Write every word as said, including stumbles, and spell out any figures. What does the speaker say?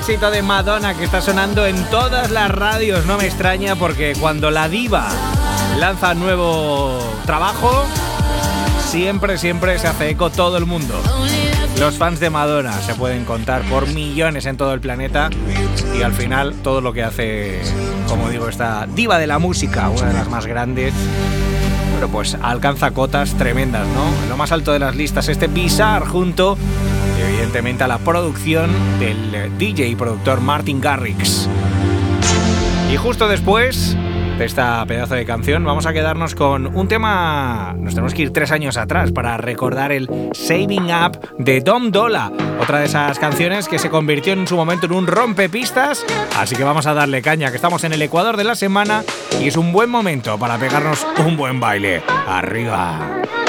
Éxito de Madonna que está sonando en todas las radios. No me extraña porque cuando la diva lanza nuevo trabajo, siempre, siempre se hace eco todo el mundo. Los fans de Madonna se pueden contar por millones en todo el planeta y al final todo lo que hace, como digo, esta diva de la música, una de las más grandes, pero pues alcanza cotas tremendas, ¿no? En lo más alto de las listas este Bizarre junto, evidentemente, a la producción del D J y productor Martin Garrix. Y justo después de esta pedazo de canción vamos a quedarnos con un tema. Nos tenemos que ir tres años atrás para recordar el Saving Up de Dom Dolla, otra de esas canciones que se convirtió en su momento en un rompepistas. Así que vamos a darle caña, que estamos en el Ecuador de la semana y es un buen momento para pegarnos un buen baile. ¡Arriba!